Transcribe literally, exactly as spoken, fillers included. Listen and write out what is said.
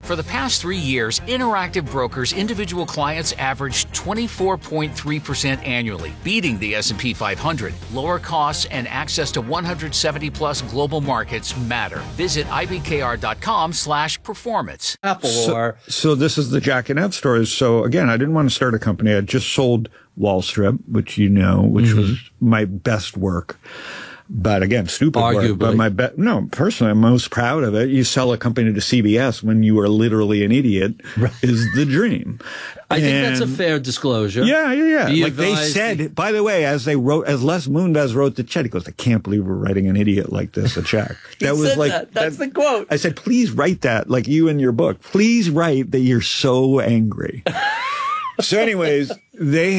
For the past three years, Interactive Brokers individual clients averaged twenty-four point three percent annually, beating the S and P five hundred. Lower costs and access to one hundred seventy plus global markets matter. Visit I B K R dot com slash performance. Apple So, or so this is the Jack and Ed story. So again, I didn't want to start a company. I just sold Wall Strip, which you know, which Mm-hmm. was my best work. But again, stupid Arguably. work. But my be- no, personally, I'm most proud of it. You sell a company to C B S when you are literally an idiot is the dream. I think that's a And- fair disclosure. Yeah, yeah, yeah. Be Like they advised- said, by the way, as they wrote, as Les Moonves wrote the check, he goes, I can't believe we're writing an idiot like this a check. That was said like, that. That's the quote. I said, please write that, like you in your book. Please write that you're so angry. So anyways, they